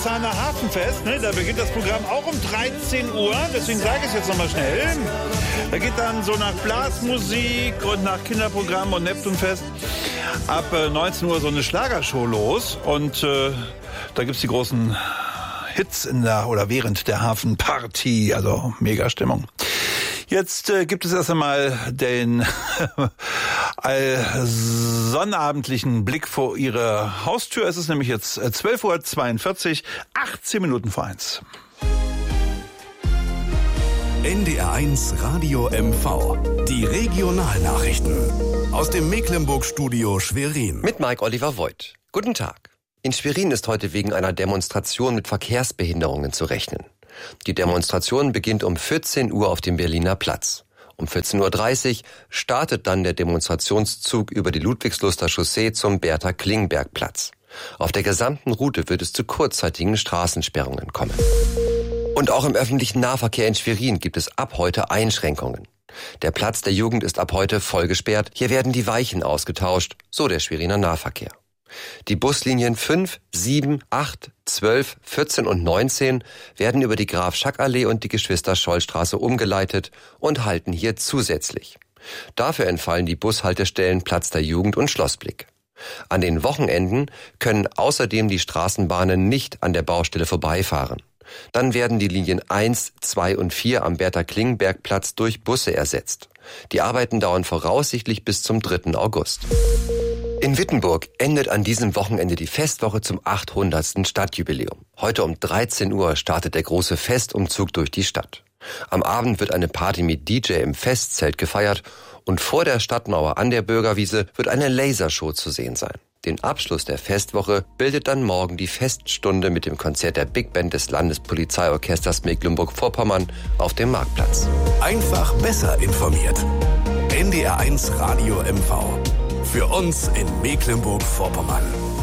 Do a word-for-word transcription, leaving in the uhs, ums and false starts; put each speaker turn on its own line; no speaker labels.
Zahner Hafenfest, ne? Da beginnt das Programm auch um dreizehn Uhr, deswegen sage ich es jetzt nochmal schnell. Da geht dann so nach Blasmusik und nach Kinderprogramm und Neptunfest ab äh, neunzehn Uhr so eine Schlagershow los und äh, da gibt's die großen Hits in der oder während der Hafenparty, also mega Stimmung. Jetzt äh, gibt es erst einmal den sonnabendlichen Blick vor Ihre Haustür. Es ist nämlich jetzt zwölf Uhr zweiundvierzig, achtzehn Minuten vor eins.
N D R eins Radio M V. Die Regionalnachrichten. Aus dem Mecklenburg-Studio Schwerin.
Mit Mike Oliver Voigt. Guten Tag. In Schwerin ist heute wegen einer Demonstration mit Verkehrsbehinderungen zu rechnen. Die Demonstration beginnt um vierzehn Uhr auf dem Berliner Platz. Um vierzehn Uhr dreißig startet dann der Demonstrationszug über die Ludwigsluster Chaussee zum Bertha-Klingberg-Platz. Auf der gesamten Route wird es zu kurzzeitigen Straßensperrungen kommen. Und auch im öffentlichen Nahverkehr in Schwerin gibt es ab heute Einschränkungen. Der Platz der Jugend ist ab heute voll gesperrt. Hier werden die Weichen ausgetauscht, so der Schweriner Nahverkehr. Die Buslinien fünf, sieben, acht, zwölf, vierzehn und neunzehn werden über die Graf-Schack-Allee und die Geschwister-Scholl-Straße umgeleitet und halten hier zusätzlich. Dafür entfallen die Bushaltestellen Platz der Jugend und Schlossblick. An den Wochenenden können außerdem die Straßenbahnen nicht an der Baustelle vorbeifahren. Dann werden die Linien eins, zwei und vier am Bertha-Klingberg-Platz durch Busse ersetzt. Die Arbeiten dauern voraussichtlich bis zum dritten August. In Wittenburg endet an diesem Wochenende die Festwoche zum achthundertsten Stadtjubiläum. Heute um dreizehn Uhr startet der große Festumzug durch die Stadt. Am Abend wird eine Party mit D J im Festzelt gefeiert und vor der Stadtmauer an der Bürgerwiese wird eine Lasershow zu sehen sein. Den Abschluss der Festwoche bildet dann morgen die Feststunde mit dem Konzert der Big Band des Landespolizeiorchesters Mecklenburg-Vorpommern auf dem Marktplatz.
Einfach besser informiert. N D R eins Radio M V. Für uns in Mecklenburg-Vorpommern.